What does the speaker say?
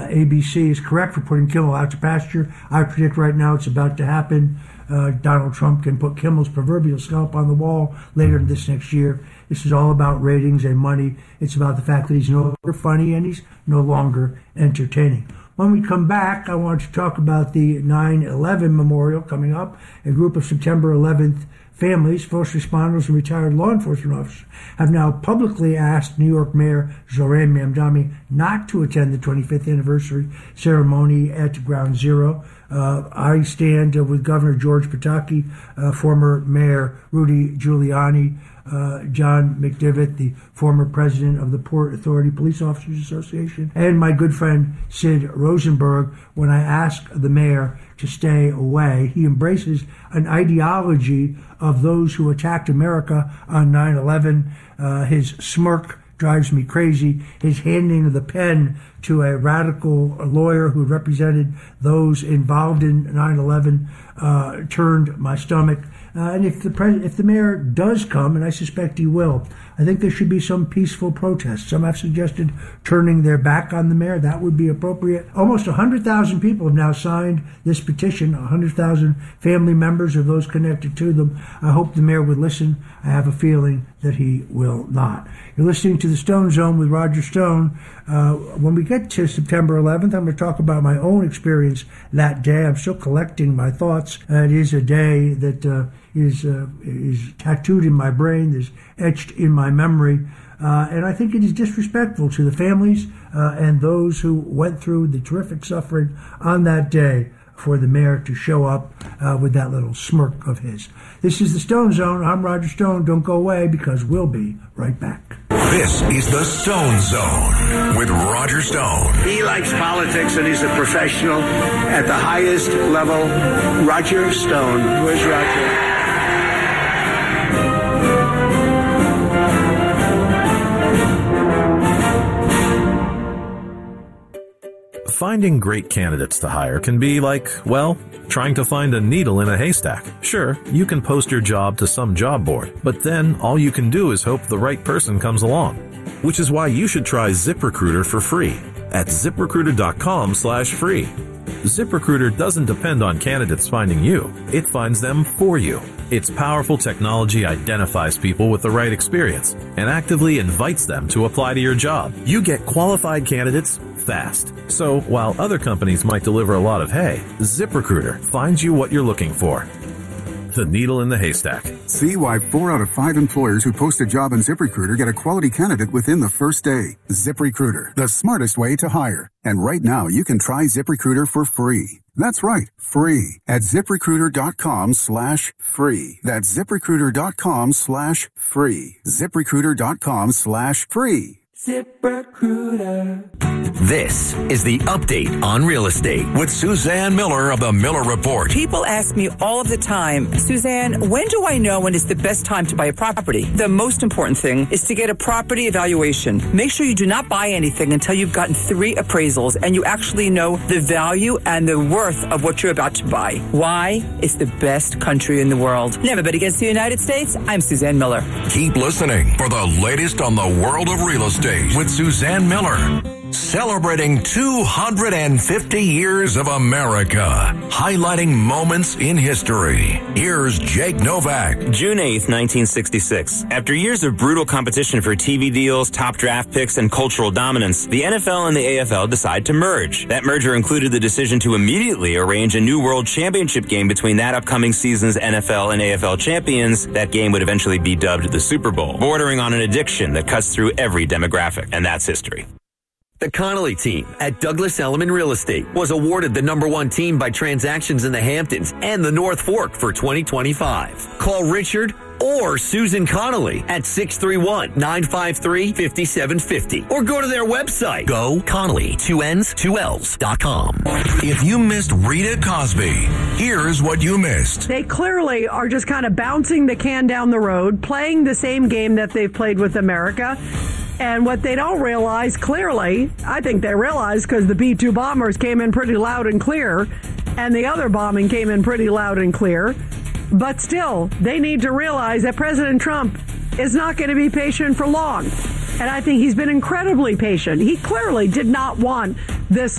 ABC is correct for putting Kimmel out to pasture. I predict right now it's about to happen. Donald Trump can put Kimmel's proverbial scalp on the wall later this next year. This is all about ratings and money. It's about the fact that he's no longer funny and he's no longer entertaining. When we come back, I want to talk about the 9/11 memorial coming up. A group of September 11th families, first responders, and retired law enforcement officers have now publicly asked New York Mayor Zohran Mamdani not to attend the 25th anniversary ceremony at Ground Zero. I stand with Governor George Pataki, former Mayor Rudy Giuliani, John McDivitt, the former president of the Port Authority Police Officers Association, and my good friend Sid Rosenberg. When I ask the mayor to stay away, he embraces an ideology of those who attacked America on 9/11. His smirk drives me crazy. His handing of the pen to a radical lawyer who represented those involved in 9/11 turned my stomach. And if the mayor does come, and I suspect he will, I think there should be some peaceful protests. Some have suggested turning their back on the mayor. That would be appropriate. Almost 100,000 people have now signed this petition, 100,000 family members of those connected to them. I hope the mayor would listen. I have a feeling that he will not. You're listening to the Stone Zone with Roger Stone. When we get to September 11th, I'm going to talk about my own experience that day. I'm still collecting my thoughts. It is a day that is tattooed in my brain, is etched in my memory, and I think it is disrespectful to the families and those who went through the terrific suffering on that day for the mayor to show up with that little smirk of his. This is the Stone Zone. I'm Roger Stone. Don't go away, because we'll be right back. This is the Stone Zone with Roger Stone. He likes politics and he's a professional at the highest level. Roger Stone. Where's Roger? Finding great candidates to hire can be like, well, trying to find a needle in a haystack. Sure, you can post your job to some job board, but then all you can do is hope the right person comes along. Which is why you should try ZipRecruiter for free at ZipRecruiter.com/free. ZipRecruiter doesn't depend on candidates finding you. It finds them for you. Its powerful technology identifies people with the right experience and actively invites them to apply to your job. You get qualified candidates fast. So while other companies might deliver a lot of hay, ZipRecruiter finds you what you're looking for. The needle in the haystack. See why 4 out of 5 employers who post a job on ZipRecruiter get a quality candidate within the first day. ZipRecruiter, the smartest way to hire. And right now, you can try ZipRecruiter for free. That's right, free at ZipRecruiter.com/free. That's ZipRecruiter.com/free. ZipRecruiter.com/free. ZipRecruiter. This is the Update on Real Estate with Suzanne Miller of the Miller Report. People ask me all of the time, Suzanne, when do I know when it's the best time to buy a property? The most important thing is to get a property evaluation. Make sure you do not buy anything until you've gotten 3 appraisals and you actually know the value and the worth of what you're about to buy. Why? It's the best country in the world. Never bet against the United States. I'm Suzanne Miller. Keep listening for the latest on the world of real estate with Suzanne Miller. Celebrating 250 years of America, highlighting moments in history. Here's Jake Novak. June 8th, 1966. After years of brutal competition for TV deals, top draft picks, and cultural dominance, the NFL and the AFL decide to merge. That merger included the decision to immediately arrange a new World Championship game between that upcoming season's NFL and AFL champions. That game would eventually be dubbed the Super Bowl, bordering on an addiction that cuts through every demographic, and that's history. The Connolly team at Douglas Elliman Real Estate was awarded the #1 team by Transactions in the Hamptons and the North Fork for 2025. Call Richard or Susan Connolly at 631-953-5750 or go to their website, GoConnolly2Ls2Ls.com. If you missed Rita Cosby, here's what you missed. They clearly are just kind of bouncing the can down the road, playing the same game that they've played with America. And what they don't realize, clearly, I think they realize because the B-2 bombers came in pretty loud and clear, and the other bombing came in pretty loud and clear. But still, they need to realize that President Trump is not going to be patient for long. And I think he's been incredibly patient. He clearly did not want this